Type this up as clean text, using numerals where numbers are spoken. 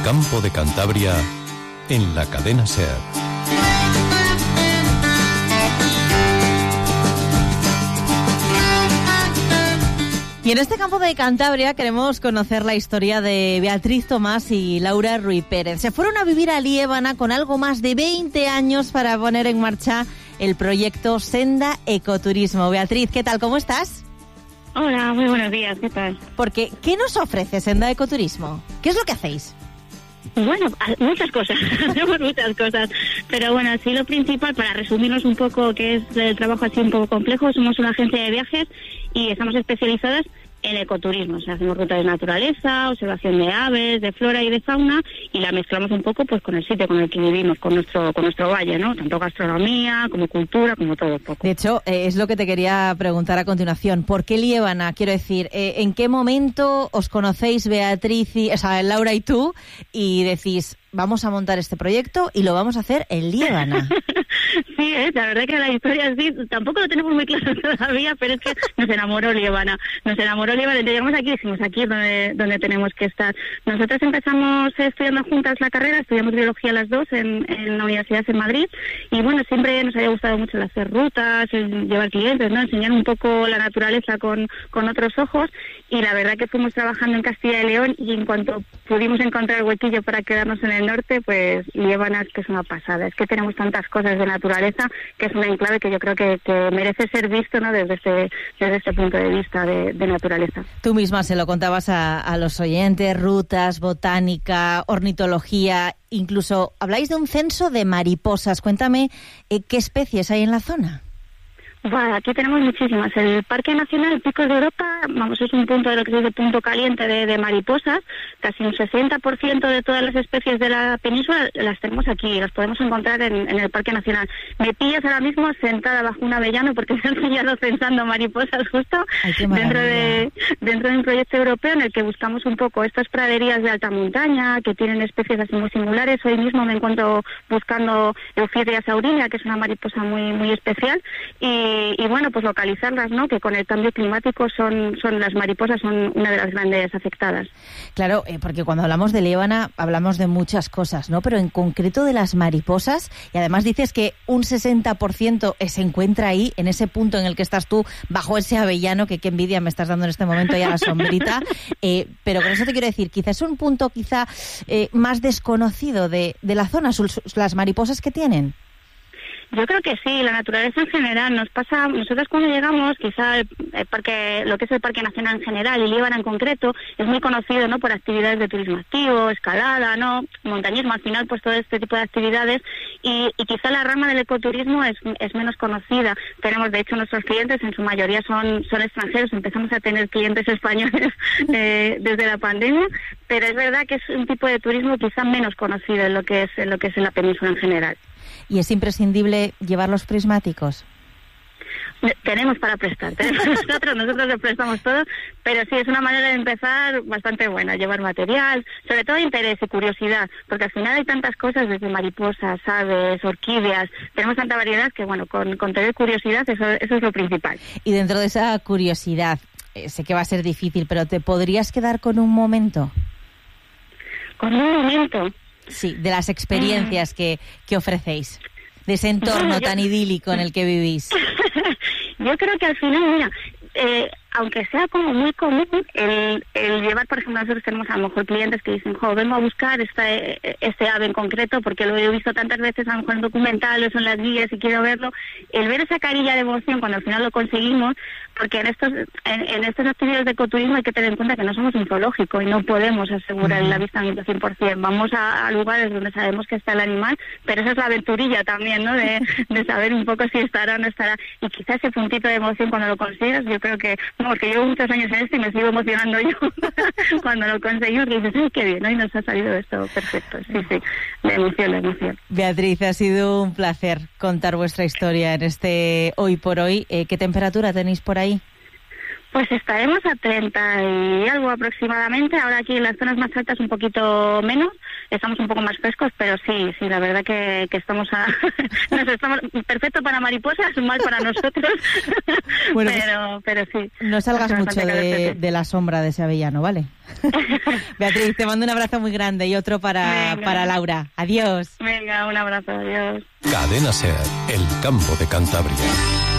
campo de Cantabria en la cadena SER. Y en este campo de Cantabria queremos conocer la historia de Beatriz Tomás y Laura Ruiz Pérez. Se fueron a vivir a Liébana con algo más de 20 años para poner en marcha el proyecto Senda Ecoturismo. Beatriz, ¿qué tal? ¿Cómo estás? Hola, muy buenos días, ¿qué tal? Porque, ¿qué nos ofrece Senda Ecoturismo? ¿Qué es lo que hacéis? Bueno, muchas cosas, hacemos muchas cosas, pero bueno, sí, lo principal, para resumirnos un poco, que es el trabajo así un poco complejo, somos una agencia de viajes y estamos especializadas en ecoturismo. O sea, hacemos rutas de naturaleza, observación de aves, de flora y de fauna, y la mezclamos un poco pues con el sitio con el que vivimos, con nuestro valle, ¿no? Tanto gastronomía como cultura, como todo un poco. De hecho, es lo que te quería preguntar a continuación. ¿Por qué Liébana? Quiero decir, ¿en qué momento os conocéis Beatriz Laura y tú y decís, vamos a montar este proyecto y lo vamos a hacer en Liébana? Sí, la verdad que la historia sí, tampoco lo tenemos muy claro todavía, pero es que nos enamoró Liébana, llegamos aquí y decimos, aquí es donde tenemos que estar. Nosotros empezamos estudiando juntas la carrera, estudiamos biología las dos en la universidad en Madrid, y bueno, siempre nos había gustado mucho el hacer rutas, el llevar clientes, ¿no? Enseñar un poco la naturaleza con otros ojos, y la verdad que fuimos trabajando en Castilla y León, y en cuanto pudimos encontrar el huequillo para quedarnos en el norte, pues Liébana es que es una pasada, es que tenemos tantas cosas de naturaleza que es un enclave que yo creo que merece ser visto, ¿no? desde este punto de vista de naturaleza. Tú misma se lo contabas a los oyentes, rutas, botánica, ornitología, incluso habláis de un censo de mariposas. Cuéntame, ¿qué especies hay en la zona? Bueno, aquí tenemos muchísimas. El Parque Nacional Picos de Europa, es un punto de lo que se dice punto caliente de mariposas. Casi un 60% de todas las especies de la península las tenemos aquí, las podemos encontrar en el Parque Nacional. Me pillas ahora mismo sentada bajo un avellano porque me han enseñado censando mariposas justo. Ay, dentro de un proyecto europeo en el que buscamos un poco estas praderías de alta montaña que tienen especies así muy singulares. Hoy mismo me encuentro buscando Euphidia saurinea, que es una mariposa muy, muy especial, y bueno, pues localizarlas, ¿no? Que con el cambio climático son las mariposas son una de las grandes afectadas. Claro, porque cuando hablamos de Liébana hablamos de muchas cosas, ¿no? Pero en concreto de las mariposas, y además dices que un 60% se encuentra ahí, en ese punto en el que estás tú, bajo ese avellano, que qué envidia me estás dando en este momento ya la sombrita, pero con eso te quiero decir, quizás es un punto más desconocido de la zona, las mariposas que tienen. Yo creo que sí, la naturaleza en general nos pasa, nosotros cuando llegamos, quizá el parque, lo que es el Parque Nacional en general y Liébana en concreto, es muy conocido, ¿no? Por actividades de turismo activo, escalada, ¿no? Montañismo, al final, pues todo este tipo de actividades, y quizá la rama del ecoturismo es menos conocida. Tenemos, de hecho, nuestros clientes en su mayoría son extranjeros, empezamos a tener clientes españoles desde la pandemia, pero es verdad que es un tipo de turismo quizá menos conocido en lo que es en la península en general. ¿Y es imprescindible llevar los prismáticos? Tenemos para prestar, nosotros le prestamos todo, pero sí, es una manera de empezar bastante buena, llevar material, sobre todo interés y curiosidad, porque al final hay tantas cosas, desde mariposas, aves, orquídeas, tenemos tanta variedad que, bueno, con tener curiosidad, eso es lo principal. Y dentro de esa curiosidad, sé que va a ser difícil, pero ¿te podrías quedar con un momento? ¿Con un momento? Sí, de las experiencias que ofrecéis, de ese entorno tan idílico en el que vivís. Yo creo que al final, mira, aunque sea como muy común el llevar, por ejemplo, nosotros tenemos a lo mejor clientes que dicen, vengo a buscar este ave en concreto porque lo he visto tantas veces, a lo mejor en documentales o en las guías y quiero verlo, el ver esa carilla de emoción cuando al final lo conseguimos, porque en estas actividades de ecoturismo hay que tener en cuenta que no somos un zoológico y no podemos asegurar el avistamiento 100%, vamos a lugares donde sabemos que está el animal, pero esa es la aventurilla también, ¿no? De saber un poco si estará o no estará, y quizás ese puntito de emoción cuando lo consigues, yo creo que, porque llevo muchos años en esto y me sigo emocionando yo cuando lo conseguimos, y dices, ¡ay, qué bien! ¿No? Y nos ha salido esto perfecto. Sí, la emoción. Beatriz, ha sido un placer contar vuestra historia en este Hoy por Hoy. ¿Qué temperatura tenéis por ahí? Pues estaremos a 30 y algo aproximadamente. Ahora aquí en las zonas más altas un poquito menos. Estamos un poco más frescos, pero sí, la verdad que estamos estamos perfecto para mariposas, mal para nosotros. Bueno, pero sí. No salgas mucho de la sombra de ese avellano, ¿vale? Beatriz, te mando un abrazo muy grande y otro para Laura. Adiós. Venga, un abrazo, adiós. Cadena SER, el campo de Cantabria.